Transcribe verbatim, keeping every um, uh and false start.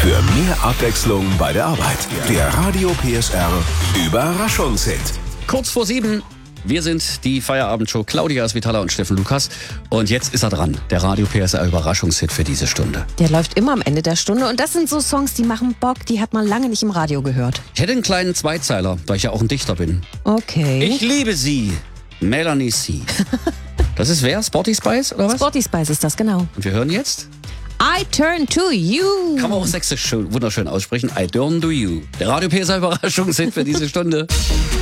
Für mehr Abwechslung bei der Arbeit. Der Radio P S R Überraschungshit. Kurz vor sieben. Wir sind die Feierabendshow Claudia Svitala und Steffen Lukas. Und jetzt ist er dran, der Radio P S R Überraschungshit für diese Stunde. Der läuft immer am Ende der Stunde und das sind so Songs, die machen Bock, die hat man lange nicht im Radio gehört. Ich hätte einen kleinen Zweizeiler, da ich ja auch ein Dichter bin. Okay. Ich liebe sie, Melanie C. Das ist wer? Sporty Spice oder was? Sporty Spice ist das, genau. Und wir hören jetzt? I turn to you. Kann man auch sächsisch schön, wunderschön aussprechen. I turn to you. Der Radio P S R Überraschungshit für diese Stunde.